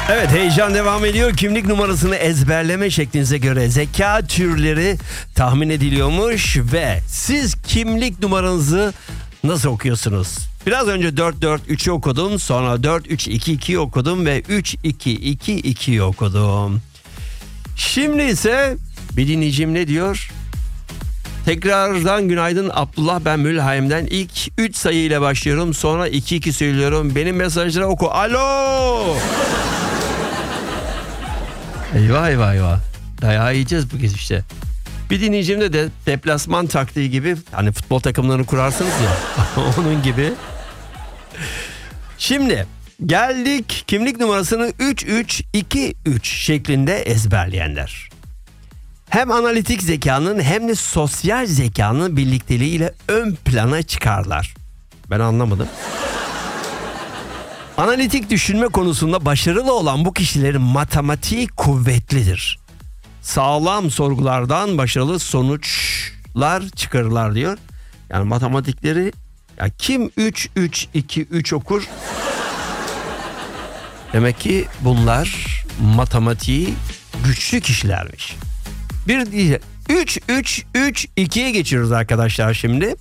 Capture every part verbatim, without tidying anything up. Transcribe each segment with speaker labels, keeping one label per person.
Speaker 1: Evet, heyecan devam ediyor. Kimlik numarasını ezberleme şeklinize göre zeka türleri tahmin ediliyormuş ve siz kimlik numaranızı nasıl okuyorsunuz? Biraz önce dört dört üçü okudum, sonra dört üç iki ikiyi okudum ve üç iki iki ikiyi okudum. Şimdi ise bir dinleyicim ne diyor? Tekrardan günaydın Abdullah, ben Mülheim'den. İlk üç sayı ile başlıyorum, sonra iki iki söylüyorum. Benim mesajları oku. Alo! Eyvah eyvah eyvah. Dayağı yiyeceğiz bu kez işte. Bir dinleyicimde de deplasman taktiği gibi, hani futbol takımlarını kurarsınız ya onun gibi. Şimdi geldik kimlik numarasını üç üç iki üç şeklinde ezberleyenler. Hem analitik zekanın hem de sosyal zekanın birlikteliğiyle ön plana çıkarlar. Ben anlamadım. Analitik düşünme konusunda başarılı olan bu kişilerin matematiği kuvvetlidir. Sağlam sorgulardan başarılı sonuçlar çıkarırlar diyor. Yani matematikleri, ya kim üç üç iki üç okur? Demek ki bunlar matematiği güçlü kişilermiş. Bir diye üç üç üç ikiye geçiyoruz arkadaşlar şimdi.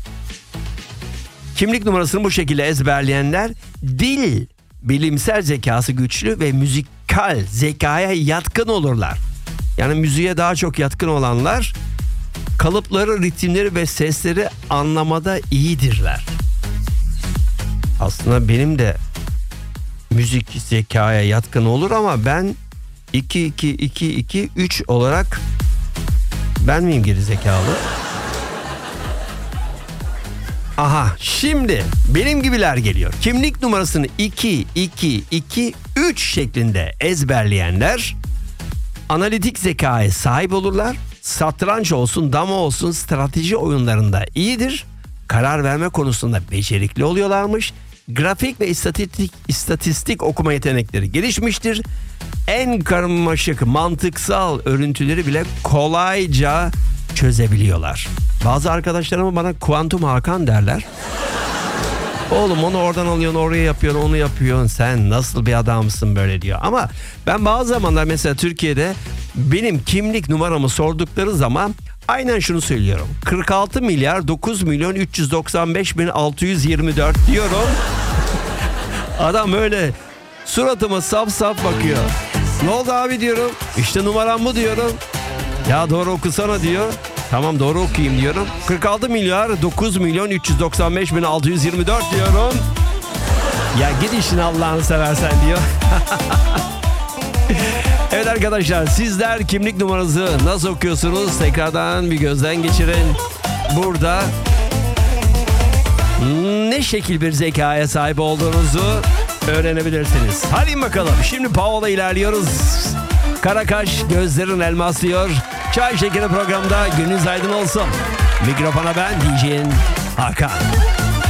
Speaker 1: Kimlik numarasını bu şekilde ezberleyenler dil, bilimsel zekası güçlü ve müzikal zekaya yatkın olurlar. Yani müziğe daha çok yatkın olanlar kalıpları, ritimleri ve sesleri anlamada iyidirler. Aslında benim de müzik zekaya yatkın olur ama ben iki iki iki iki üç olarak ben miyim geri zekalı? Aha, şimdi benim gibiler geliyor. Kimlik numarasını iki iki iki üç şeklinde ezberleyenler analitik zekaya sahip olurlar. Satranç olsun, dama olsun strateji oyunlarında iyidir. Karar verme konusunda becerikli oluyorlarmış. Grafik ve istatistik, istatistik okuma yetenekleri gelişmiştir. En karmaşık mantıksal örüntüleri bile kolayca çözebiliyorlar. Bazı arkadaşlarım bana kuantum Hakan derler. Oğlum onu oradan alıyorsun, oraya yapıyorsun, onu yapıyorsun. Sen nasıl bir adamsın böyle diyor. Ama ben bazı zamanlar mesela Türkiye'de benim kimlik numaramı sordukları zaman aynen şunu söylüyorum. kırk altı milyar dokuz milyon üç yüz doksan beş bin altı yüz yirmi dört diyorum. Adam öyle suratıma saf saf bakıyor. Ne oldu abi diyorum. İşte numaram bu diyorum. Ya doğru okusana diyor. Tamam doğru okuyayım diyorum. kırk altı milyar dokuz milyon üç yüz doksan beş bin altı yüz yirmi dört diyorum. Ya git işin Allah'ını seversen diyor. Evet arkadaşlar, sizler kimlik numaranızı nasıl okuyorsunuz? Tekrardan bir gözden geçirin. Burada ne şekil bir zekaya sahip olduğunuzu öğrenebilirsiniz. Hadi bakalım. Şimdi Paola ilerliyoruz. Karakaş gözlerin elmaslıyor. Çay Şekeri programda gününüz aydın olsun. Mikrofona ben D J'in Hakan.